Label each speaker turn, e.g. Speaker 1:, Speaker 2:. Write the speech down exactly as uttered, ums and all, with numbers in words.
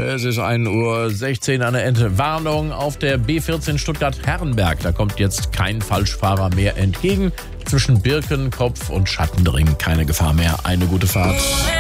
Speaker 1: Es ist ein Uhr sechzehn an der Entwarnung auf der B vierzehn Stuttgart-Herrenberg. Da kommt jetzt kein Falschfahrer mehr entgegen. Zwischen Birkenkopf und Schattendring keine Gefahr mehr. Eine gute Fahrt.